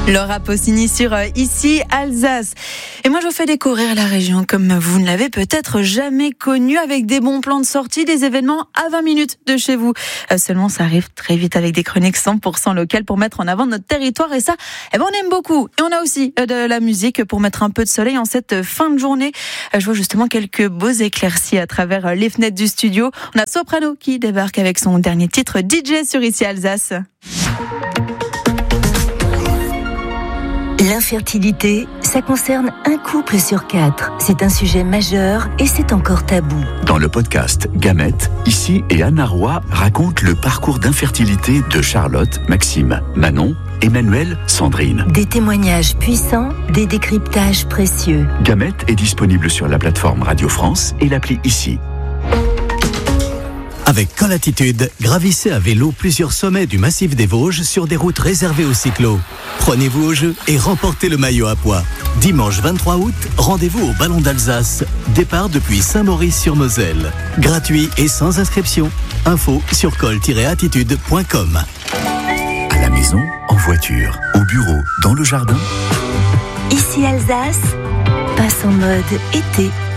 Laura Pausini sur Ici Alsace. Et moi je vous fais découvrir la région comme vous ne l'avez peut-être jamais connue, avec des bons plans de sortie, des événements à 20 minutes de chez vous. Seulement ça arrive très vite avec des chroniques 100% locales pour mettre en avant notre territoire, et ça, on aime beaucoup. Et on a aussi de la musique pour mettre un peu de soleil en cette fin de journée. Je vois justement quelques beaux éclaircies à travers les fenêtres du studio. On a Soprano qui débarque avec son dernier titre DJ sur Ici Alsace. L'infertilité, ça concerne un couple sur 4. C'est un sujet majeur et c'est encore tabou. Dans le podcast Gamètes, Ici et Anna Roy racontent le parcours d'infertilité de Charlotte, Maxime, Manon, Emmanuel, Sandrine. Des témoignages puissants, des décryptages précieux. Gamètes est disponible sur la plateforme Radio France et l'appli Ici. Avec Colatitude, gravissez à vélo plusieurs sommets du massif des Vosges sur des routes réservées aux cyclos. Prenez-vous au jeu et remportez le maillot à pois. Dimanche 23 août, rendez-vous au Ballon d'Alsace. Départ depuis Saint-Maurice-sur-Moselle. Gratuit et sans inscription. Info sur col-attitude.com. À la maison, en voiture, au bureau, dans le jardin. Ici Alsace passe en mode été.